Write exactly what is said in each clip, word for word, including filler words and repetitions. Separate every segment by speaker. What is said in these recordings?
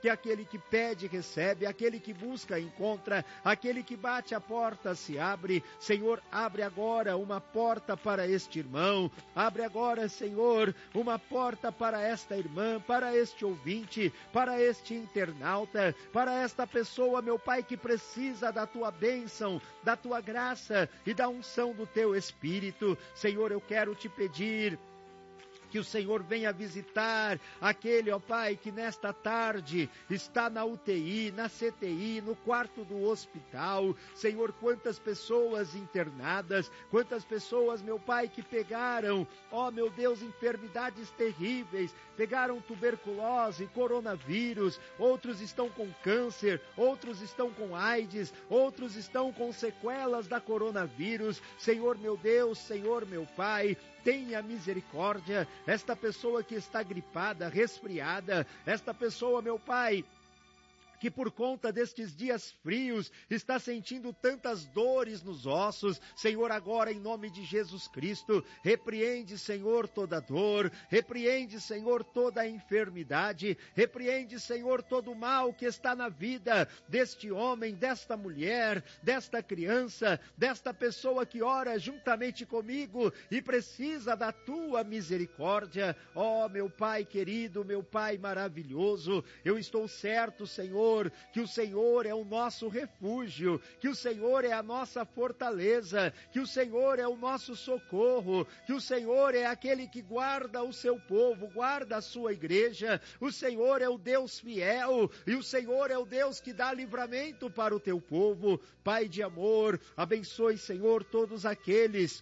Speaker 1: que aquele que pede recebe, aquele que busca encontra, aquele que bate a porta se abre. Senhor, abre agora uma porta para este irmão, abre agora, Senhor, uma porta para esta irmã, para este ouvinte, para este internauta, para esta pessoa, meu Pai, que precisa da tua bênção, da tua graça e da unção do teu Espírito. Senhor, eu quero te pedir que o Senhor venha visitar aquele, ó Pai, que nesta tarde está na U T I, na C T I, no quarto do hospital. Senhor, quantas pessoas internadas, quantas pessoas, meu Pai, que pegaram, ó meu Deus, enfermidades terríveis, pegaram tuberculose, coronavírus, outros estão com câncer, outros estão com AIDS, outros estão com sequelas da coronavírus. Senhor, meu Deus, Senhor, meu Pai, tenha misericórdia. Esta pessoa que está gripada, resfriada, esta pessoa, meu Pai, que por conta destes dias frios está sentindo tantas dores nos ossos. Senhor, agora em nome de Jesus Cristo, repreende, Senhor, toda dor, repreende, Senhor, toda a enfermidade, repreende, Senhor, todo o mal que está na vida deste homem, desta mulher, desta criança, desta pessoa que ora juntamente comigo e precisa da tua misericórdia. Ó, meu Pai querido, meu Pai maravilhoso, eu estou certo, Senhor, que o Senhor é o nosso refúgio, que o Senhor é a nossa fortaleza, que o Senhor é o nosso socorro, que o Senhor é aquele que guarda o seu povo, guarda a sua igreja. O Senhor é o Deus fiel e o Senhor é o Deus que dá livramento para o teu povo. Pai de amor, abençoe, Senhor, todos aqueles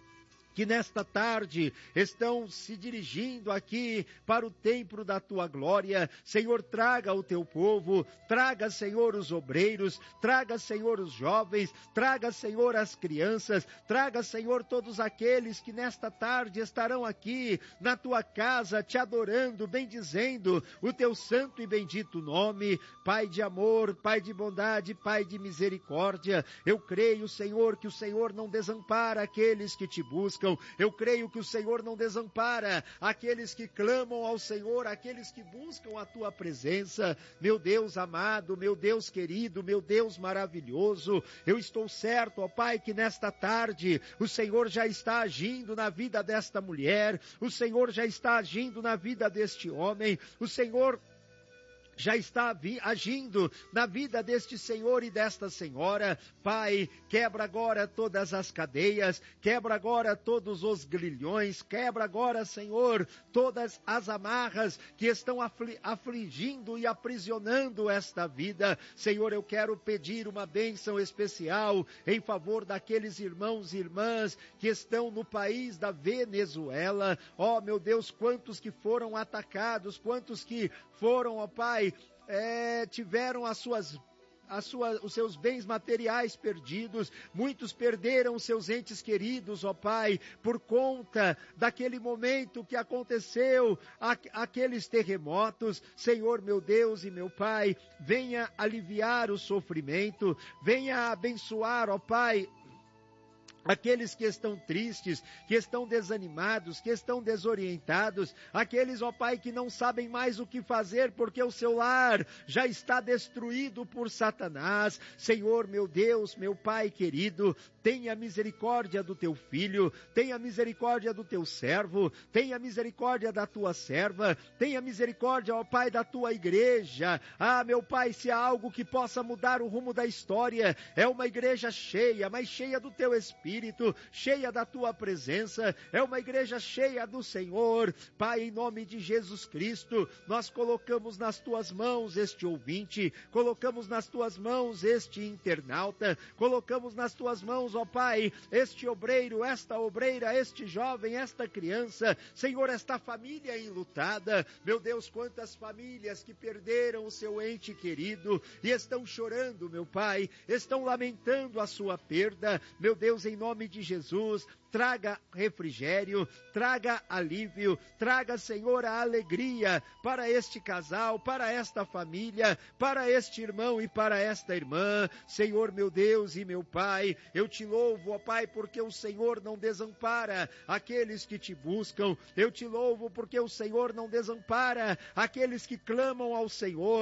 Speaker 1: que nesta tarde estão se dirigindo aqui para o templo da tua glória. Senhor, traga o teu povo, traga, Senhor, os obreiros, traga, Senhor, os jovens, traga, Senhor, as crianças, traga, Senhor, todos aqueles que nesta tarde estarão aqui na tua casa, te adorando, bendizendo o teu santo e bendito nome. Pai de amor, Pai de bondade, Pai de misericórdia, eu creio, Senhor, que o Senhor não desampara aqueles que te buscam. Eu creio que o Senhor não desampara aqueles que clamam ao Senhor, aqueles que buscam a tua presença. Meu Deus amado, meu Deus querido, meu Deus maravilhoso, eu estou certo, ó Pai, que nesta tarde o Senhor já está agindo na vida desta mulher, o Senhor já está agindo na vida deste homem, o Senhor já está agindo na vida deste senhor e desta senhora. Pai, quebra agora todas as cadeias, quebra agora todos os grilhões, quebra agora, Senhor, todas as amarras que estão afli- afligindo e aprisionando esta vida. Senhor, eu quero pedir uma bênção especial em favor daqueles irmãos e irmãs que estão no país da Venezuela. Ó, meu Deus, quantos que foram atacados, quantos que foram, ó Pai, É, tiveram as suas, as suas, os seus bens materiais perdidos, muitos perderam os seus entes queridos, ó Pai, por conta daquele momento que aconteceu, a, aqueles terremotos. Senhor, meu Deus e meu Pai, venha aliviar o sofrimento, venha abençoar, ó Pai, aqueles que estão tristes, que estão desanimados, que estão desorientados, aqueles, ó Pai, que não sabem mais o que fazer porque o seu lar já está destruído por Satanás. Senhor, meu Deus, meu Pai querido, tenha misericórdia do teu filho, tenha misericórdia do teu servo, tenha misericórdia da tua serva, tenha misericórdia, ó Pai, da tua igreja. Ah, meu Pai, se há algo que possa mudar o rumo da história, é uma igreja cheia, mas cheia do teu Espírito, cheia da tua presença, é uma igreja cheia do Senhor. Pai, em nome de Jesus Cristo, nós colocamos nas tuas mãos este ouvinte, colocamos nas tuas mãos este internauta, colocamos nas tuas mãos, ó Pai, este obreiro, esta obreira, este jovem, esta criança, Senhor, esta família enlutada. Meu Deus, quantas famílias que perderam o seu ente querido e estão chorando, meu Pai, estão lamentando a sua perda. Meu Deus, em nome de Jesus, traga refrigério, traga alívio, traga, Senhor, a alegria para este casal, para esta família, para este irmão e para esta irmã. Senhor, meu Deus e meu Pai, eu te louvo, ó Pai, porque o Senhor não desampara aqueles que te buscam. Eu te louvo porque o Senhor não desampara aqueles que clamam ao Senhor.